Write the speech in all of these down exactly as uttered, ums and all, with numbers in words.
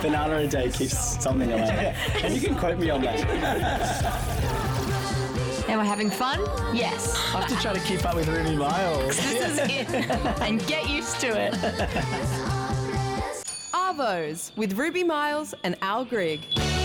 banana a day keeps something away. And you can quote me on that. Am I having fun? Yes. I have to try to keep up with Ruby Miles. This is it. And get used to it. Arvos with Ruby Miles and Al Grigg.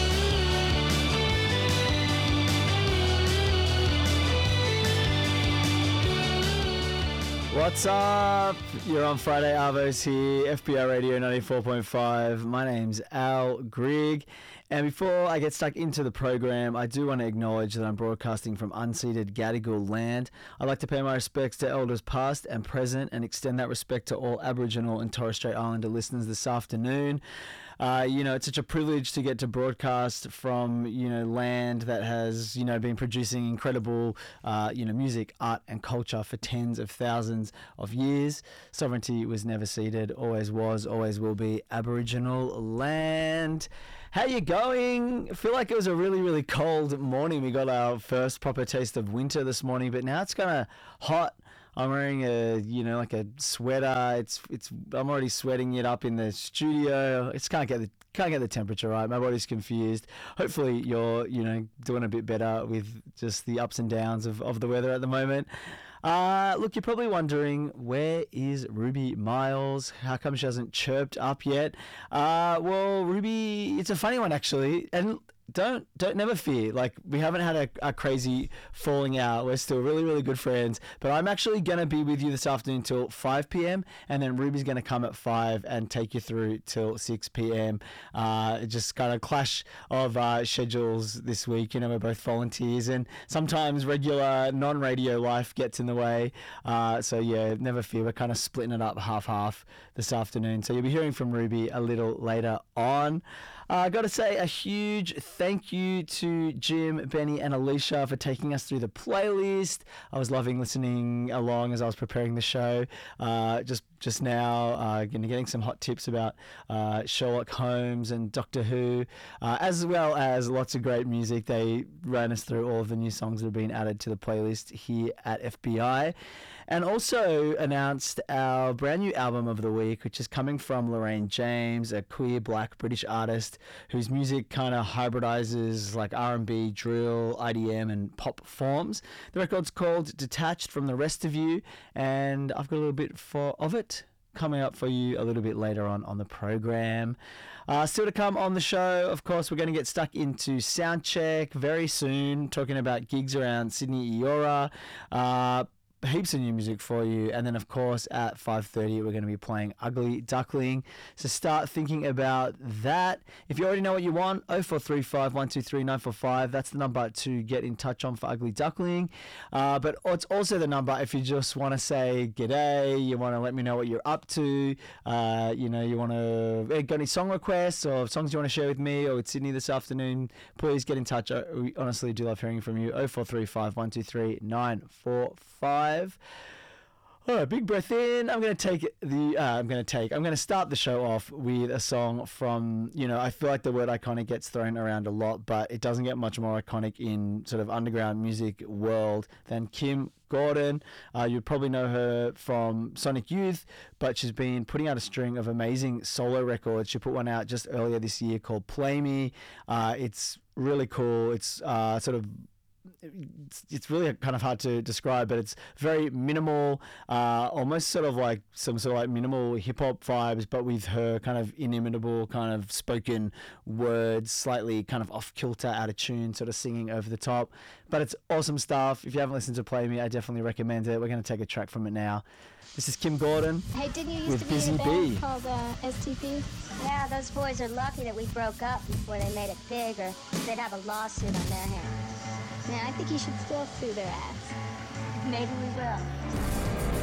What's up? You're on Friday Arvos here, F B I Radio ninety-four point five. My name's Al Grigg. And before I get stuck into the program, I do want to acknowledge that I'm broadcasting from unceded Gadigal land. I'd like to pay my respects to elders past and present and extend that respect to all Aboriginal and Torres Strait Islander listeners this afternoon. Uh, you know, it's such a privilege to get to broadcast from, you know, land that has, you know, been producing incredible, uh, you know, music, art and culture for tens of thousands of years. Sovereignty was never ceded, always was, always will be Aboriginal land. How you going? I feel like it was a really, really cold morning. We got our first proper taste of winter this morning, but now it's kind of hot. I'm wearing a, you know, like a sweater. It's, it's. I'm already sweating it up in the studio. It's can't get the, can't get the temperature right. My body's confused. Hopefully, you're, you know, doing a bit better with just the ups and downs of, of the weather at the moment. Uh, look, you're probably wondering, where is Ruby Miles? How come she hasn't chirped up yet? Uh, well, Ruby, it's a funny one actually, and don't don't never fear. Like, we haven't had a, a crazy falling out. We're still really, really good friends. But I'm actually gonna be with you this afternoon till five p.m. and then Ruby's gonna come at five and take you through till six p.m. Uh, just kind of clash of uh, schedules this week. You know, we're both volunteers, and sometimes regular non-radio life gets in the way. Uh, so yeah, never fear. We're kind of splitting it up half-half this afternoon. So you'll be hearing from Ruby a little later on. I uh, got to say a huge thank you to Jim, Benny and Alicia for taking us through the playlist. I was loving listening along as I was preparing the show. Uh, just just now, uh, getting some hot tips about uh, Sherlock Holmes and Doctor Who, uh, as well as lots of great music. They ran us through all of the new songs that have been added to the playlist here at F B I. And also announced our brand new album of the week, which is coming from Lorraine James, a queer black British artist whose music kind of hybridizes like R and B, drill, I D M and pop forms. The record's called Detached from the Rest of You, and I've got a little bit for, of it coming up for you a little bit later on on the program. Uh, still to come on the show, of course, we're going to get stuck into Soundcheck very soon, talking about gigs around Sydney, Eora, uh, heaps of new music for you. And then, of course, at five thirty, we're going to be playing Ugly Duckling. So start thinking about that. If you already know what you want, oh four three five, one two three, nine four five. That's the number to get in touch on for Ugly Duckling. Uh, but it's also the number if you just want to say g'day, you want to let me know what you're up to, uh, you know, you want to, hey, got any song requests or songs you want to share with me or with Sydney this afternoon, please get in touch. I, we honestly do love hearing from you. oh four three five, one two three, nine four five. All right, big breath in. I'm going to take the, uh, I'm going to take, I'm going to start the show off with a song from, you know, I feel like the word iconic gets thrown around a lot, but it doesn't get much more iconic in sort of underground music world than Kim Gordon. Uh, you'd probably know her from Sonic Youth, but she's been putting out a string of amazing solo records. She put one out just earlier this year called Play Me. Uh, it's really cool. It's uh, sort of, It's, it's really kind of hard to describe, but it's very minimal, uh, almost sort of like some sort of like minimal hip hop vibes, but with her kind of inimitable kind of spoken words, slightly kind of off kilter, out of tune, sort of singing over the top. But it's awesome stuff. If you haven't listened to Play Me, I definitely recommend it. We're going to take a track from it now. This is Kim Gordon. Hey, didn't you used with to be Busy in a band Bee. called uh, S T P? Yeah, those boys are lucky that we broke up before they made it big, or they'd have a lawsuit on their hands. Yeah, I think you should still sue their ass. Maybe we will.